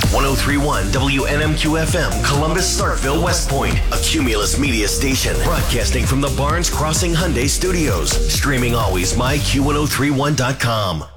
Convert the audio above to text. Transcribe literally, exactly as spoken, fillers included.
ten thirty-one W N M Q F M, Columbus, Starkville, West Point, a Cumulus media station. Broadcasting from the Barnes Crossing Hyundai Studios. Streaming always, my Q ten thirty-one dot com.